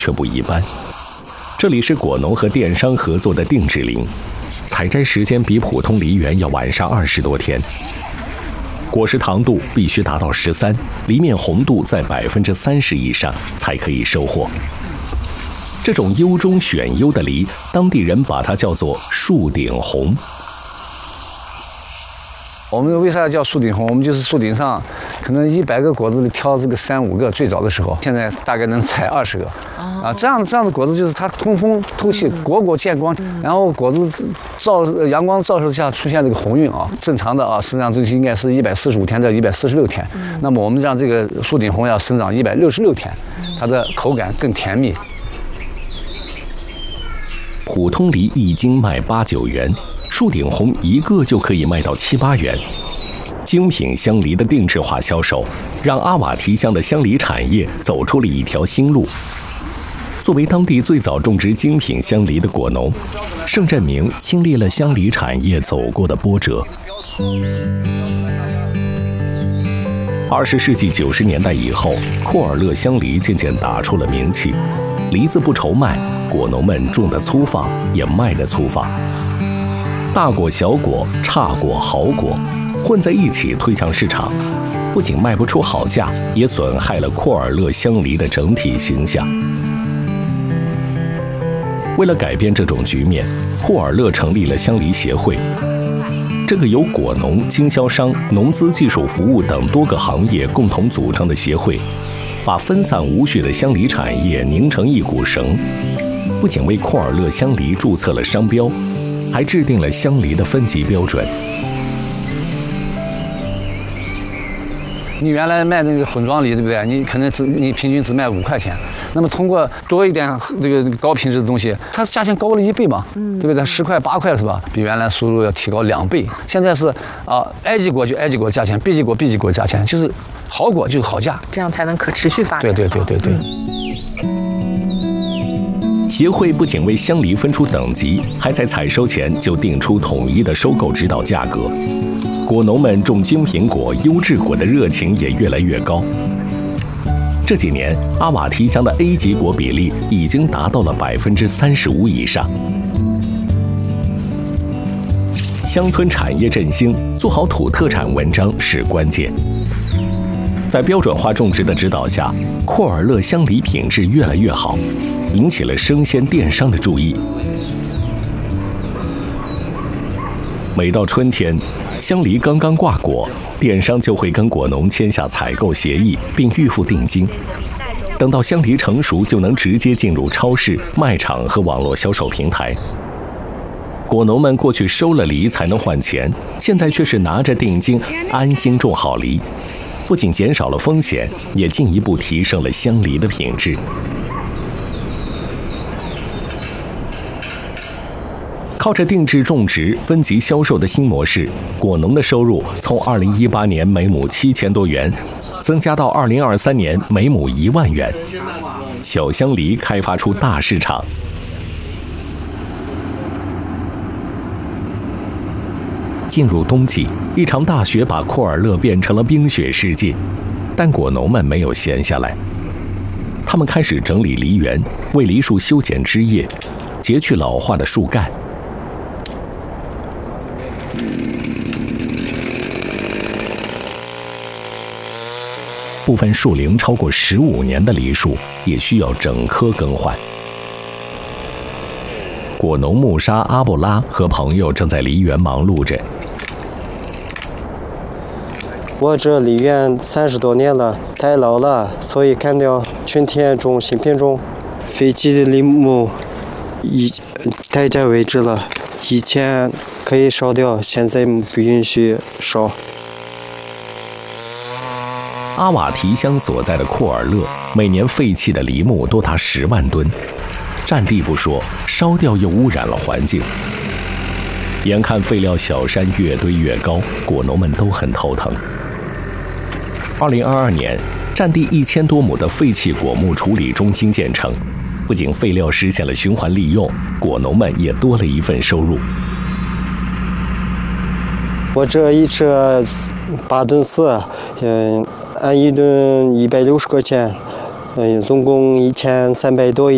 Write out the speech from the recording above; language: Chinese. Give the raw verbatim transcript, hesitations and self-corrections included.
却不一般。这里是果农和电商合作的定制林，采摘时间比普通梨园要晚上二十多天。果实糖度必须达到十三，梨面红度在百分之三十以上才可以收获。这种优中选优的梨，当地人把它叫做树顶红。 我们为啥叫树顶红？我们就是树顶上可能一百个果子里挑这个三五个，最早的时候，现在大概能采二十个。啊，这样这样的果子就是它通风透气，果果见光，然后果子照阳光照射下出现这个红晕啊，正常的啊生长周期应该是一百四十五天到一百四十六天。那么我们让这个树顶红要生长一百六十六天，它的口感更甜蜜。 普通梨一斤卖八九元，树顶红一个就可以卖到七八元。精品香梨的定制化销售，让阿瓦提乡的香梨产业走出了一条新路。作为当地最早种植精品香梨的果农，盛振明经历了香梨产业走过的波折。二十世纪九十年代以后，库尔勒香梨渐渐打出了名气。梨子不愁卖，果农们种的粗放，也卖的粗放。大果、小果、差果、好果混在一起推向市场，不仅卖不出好价，也损害了库尔勒香梨的整体形象。为了改变这种局面，库尔勒成立了香梨协会。这个由果农、经销商、农资技术服务等多个行业共同组成的协会，把分散无序的香梨产业拧成一股绳，不仅为库尔勒香梨注册了商标，还制定了香梨的分级标准。 你原来卖那个混装梨，对不对？你可能只你平均只卖五块钱，那么通过多一点这个高品质的东西，它价钱高了一倍嘛，对不对？十块八块是吧？比原来收入要提高两倍。现在是啊 ，A 级果就 A 级果价钱 ，B 级果 B 级果价钱，就是好果就是好价， 这样才能可持续发展。 对对对对对。 协会不仅为香梨分出等级，还在采收前就定出统一的收购指导价格。果农们种精品果、优质果的热情也越来越高。这几年，阿瓦提乡的 A 级果比例已经达到了百分之三十五以上。乡村产业振兴，做好土特产文章是关键。在标准化种植的指导下，库尔勒香梨品质越来越好，引起了生鲜电商的注意。每到春天，香梨刚刚挂果，电商就会跟果农签下采购协议，并预付定金。等到香梨成熟，就能直接进入超市、卖场和网络销售平台。果农们过去收了梨才能换钱，现在却是拿着定金安心种好梨，不仅减少了风险，也进一步提升了香梨的品质。靠着定制种植、分级销售的新模式，果农的收入从二零一八年每亩七千多元，增加到二零二三年每亩一万元。小香梨开发出大市场。进入冬季，一场大雪把库尔勒变成了冰雪世界，但果农们没有闲下来，他们开始整理梨园，为梨树修剪枝叶，截去老化的树干。部分树龄超过十五年的梨树也需要整棵更换。果农穆沙阿布拉和朋友正在梨园忙碌着。 我这梨园三十多年了，太老了，所以砍掉春天种新品种。废弃的梨木已到这为止了，以前可以烧掉，现在不允许烧。 阿瓦提乡所在的库尔勒，每年废弃的梨木多达十万吨，占地不说，烧掉又污染了环境。眼看废料小山越堆越高，果农们都很头疼。二零二二年，占地一千多亩的废弃果木处理中心建成，不仅废料实现了循环利用，果农们也多了一份收入。 我这一车八吨四，嗯，按一吨一百六十块钱，嗯，总共一千三百多一